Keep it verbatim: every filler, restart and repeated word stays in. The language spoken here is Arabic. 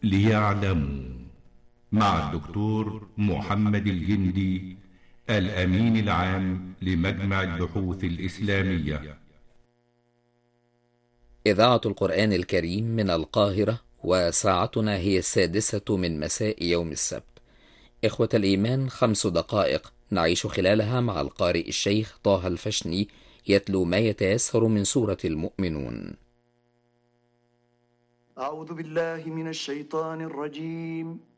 ليعلموا، مع الدكتور محمد الجندي، الأمين العام لمجمع البحوث الإسلامية. إذاعة القرآن الكريم من القاهرة، وساعتنا هي السادسة من مساء يوم السبت. إخوة الإيمان، خمس دقائق نعيش خلالها مع القارئ الشيخ طه الفشني يتلو ما يتيسر من سورة المؤمنون. أعوذ بالله من الشيطان الرجيم.